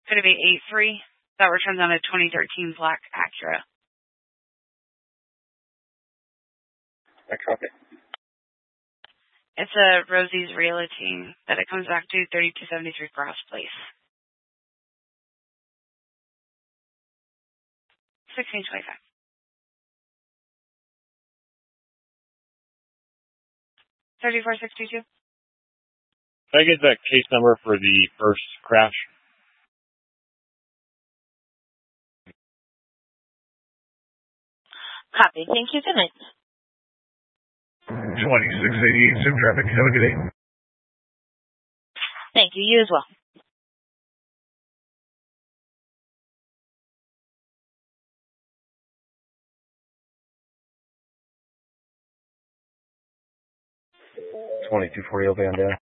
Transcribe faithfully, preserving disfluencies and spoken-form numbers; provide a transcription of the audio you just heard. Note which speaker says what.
Speaker 1: Could it be eight three? That returns on a twenty thirteen black Acura.
Speaker 2: I copy.
Speaker 1: It's a Rosie's Realty that it comes back to thirty-two seventy-three Cross Place. sixteen twenty-five. thirty-four sixty-two.
Speaker 3: Can I get that case number for the first crash?
Speaker 4: Copy. Thank you. Good night.
Speaker 5: twenty-six eighty-eight Sim Traffic. Have a good day.
Speaker 4: Thank you. You as well.
Speaker 2: twenty-two forty Bandana.